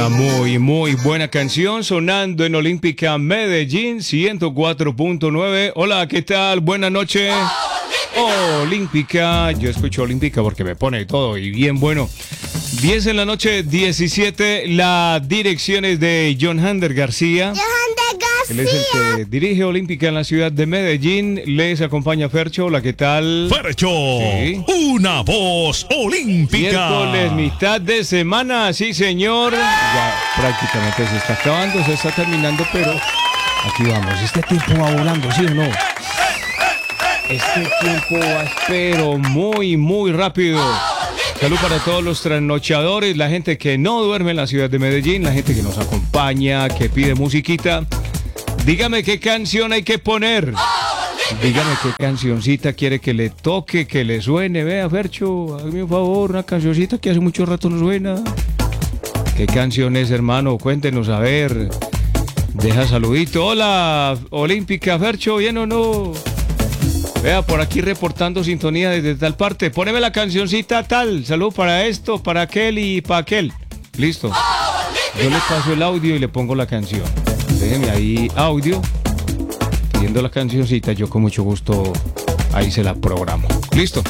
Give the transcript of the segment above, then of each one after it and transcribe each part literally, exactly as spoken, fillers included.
Una muy, muy buena canción sonando en Olímpica Medellín ciento cuatro punto nueve. Hola, ¿qué tal? Buenas noches. Olímpica. Yo escucho Olímpica porque me pone todo y bien bueno. diez en la noche, diecisiete. La dirección es de John Hander García. Él es el que dirige Olímpica en la ciudad de Medellín. Les acompaña Fercho. Hola, ¿qué tal? Fercho, sí. Una voz olímpica. Miércoles, mitad de semana, sí señor. Ya prácticamente se está acabando, se está terminando, pero aquí vamos. Este tiempo va volando, ¿sí o no? Este tiempo va, pero muy, muy rápido. Salud para todos los trasnochadores, la gente que no duerme en la ciudad de Medellín, la gente que nos acompaña, que pide musiquita. Dígame qué canción hay que poner. Dígame qué cancioncita quiere que le toque, que le suene. Vea, Fercho, hágame un favor, una cancioncita que hace mucho rato no suena. ¿Qué canción es, hermano? Cuéntenos, a ver. Deja saludito. Hola, Olímpica, Fercho, ¿bien o no? Vea, por aquí reportando sintonía desde tal parte. Póneme la cancioncita tal. Salud para esto, para aquel y para aquel. Listo. Yo le paso el audio y le pongo la canción. Déjeme ahí audio. Pidiendo la cancioncita, yo con mucho gusto ahí se la programo. Listo.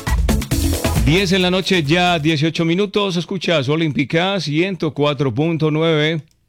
diez en la noche, ya dieciocho minutos. Escuchas Olímpica ciento cuatro punto nueve.